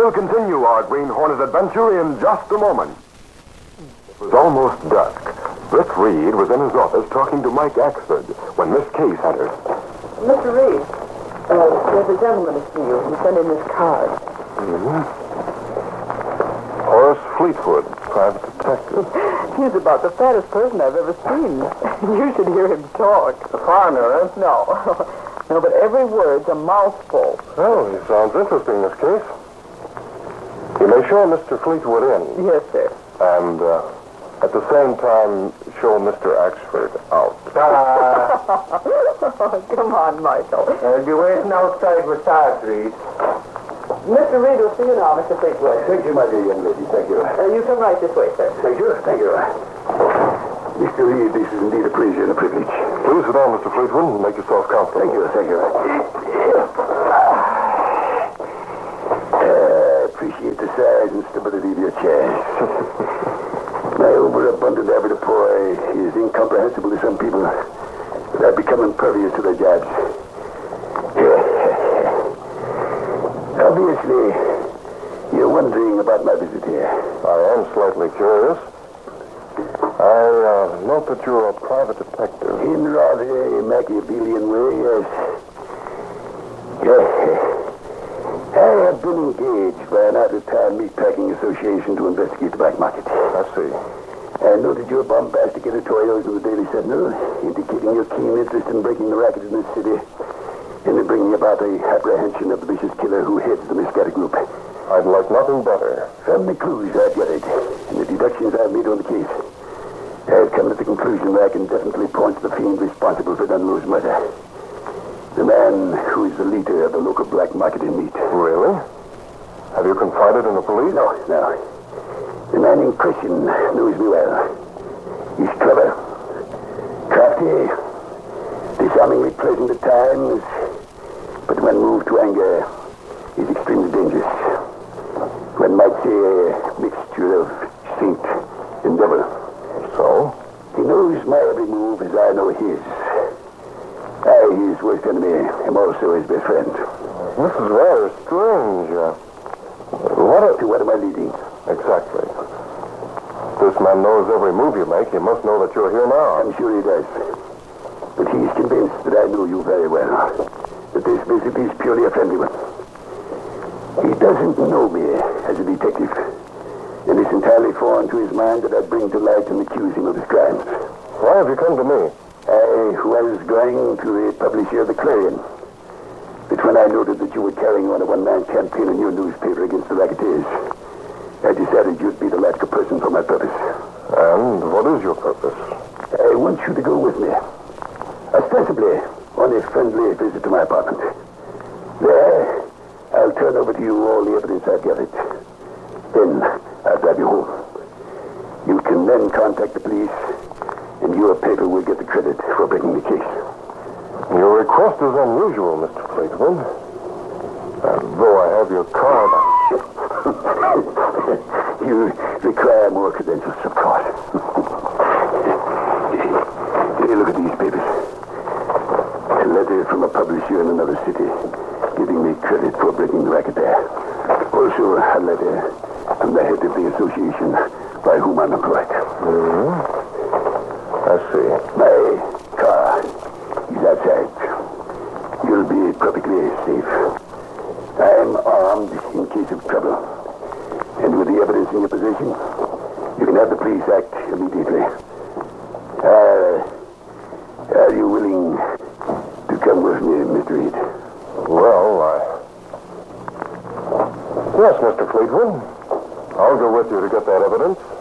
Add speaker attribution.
Speaker 1: We'll continue our Green Hornet adventure in just a moment. It was almost dusk. Rick Reed was in his office talking to Mike Axford when Miss Case entered.
Speaker 2: Mr. Reed, there's a gentleman to see you. He sent in this card.
Speaker 1: Horace Fleetwood, private detective.
Speaker 2: He's about the fattest person I've ever seen. You should hear him talk.
Speaker 1: A foreigner, eh?
Speaker 2: No. No, but every word's a mouthful.
Speaker 1: Oh, he sounds interesting, Miss Case. You may show Mr. Fleetwood in.
Speaker 2: Yes, sir.
Speaker 1: And, at the same time, show Mr. Axford out.
Speaker 2: Come on, Michael.
Speaker 3: I'll be waiting outside with Sarge, Reed.
Speaker 2: Mr. Reed will see you now, Mr. Fleetwood.
Speaker 3: Thank you, my dear young lady. Thank you.
Speaker 2: You come right this way, sir.
Speaker 3: Thank you. Thank you. Mr. Reed, this is indeed a pleasure and a privilege.
Speaker 1: Please sit down, Mr. Fleetwood, and make yourself comfortable.
Speaker 3: Thank you. Thank you. Appreciate the size and stability of your chairs. My overabundant avoirdupois is incomprehensible to some people, but I've become impervious to their jabs. Obviously, you're wondering about my visit here.
Speaker 1: I am slightly curious. I note that you're a private detective.
Speaker 3: In rather a Machiavellian way, yes. I have been engaged by an out-of-town meatpacking association to investigate the black market.
Speaker 1: I see.
Speaker 3: I noted your bombastic editorials in the Daily Sentinel, indicating your keen interest in breaking the racket in this city and in bringing about the apprehension of the vicious killer who heads the Miscata group.
Speaker 1: I'd like nothing better.
Speaker 3: From the clues I've gathered and the deductions I've made on the case, I've come to the conclusion that I can definitely point to the fiend responsible for Dunlow's murder. The man who is the leader of the local black market in meat.
Speaker 1: Really? Have you confided in the police?
Speaker 3: No. The man in question knows me well. He's clever, crafty, disarmingly pleasant at times, but when moved to anger, he's extremely dangerous. One might say a mixture of saint and devil.
Speaker 1: So?
Speaker 3: He knows my every move as I know his. I, his worst enemy, am also his best friend.
Speaker 1: This is rather strange.
Speaker 3: To what am I leading?
Speaker 1: Exactly. This man knows every move you make. He must know that you're here now.
Speaker 3: I'm sure he does. But he's convinced that I know you very well. That this visit is purely a friendly one. He doesn't know me as a detective. And it's entirely foreign to his mind that I bring to light and accuse him of his crimes.
Speaker 1: Why have you come to me?
Speaker 3: I was going to the publisher of the Clarion. But when I noted that you were carrying on a one-man campaign in your newspaper against the racketeers, I decided you'd be the logical person for my purpose.
Speaker 1: And what is your purpose?
Speaker 3: I want you to go with me. Ostensibly on a friendly visit to my apartment. There, I'll turn over to you all the evidence I've gathered. Then I'll drive you home. You can then contact the police, and your paper will get the credit for breaking the case.
Speaker 1: Your request is unusual, Mr. Fleetwood. Though I have your card.
Speaker 3: You require more credentials, of course. Hey, look at these papers. A letter from a publisher in another city, giving me credit for breaking the racket there. Also, a letter from the head of the association by whom I'm employed.
Speaker 1: I see.
Speaker 3: My car is outside. You'll be perfectly safe. I'm armed in case of trouble. And with the evidence in your possession, you can have the police act immediately. Are you willing to come with me, Mr. Reed?
Speaker 1: Well, yes, Mr. Fleetwood. I'll go with you to get that evidence.